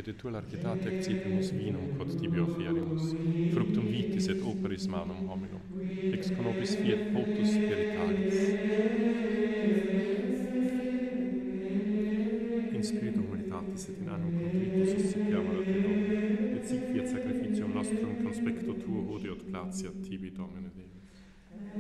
sed tu largitate accipimus vinum quod tibi offerimus, fructum vitis et operis manum hominum, ex conobis fiat potus spiritualis. In spiritu humilitatis et in animo contritus oscipiamur a te, Domine, et sic fiat sacrificium nostrum conspecto tuo hodie ut gratiat tibi, Domine Deus.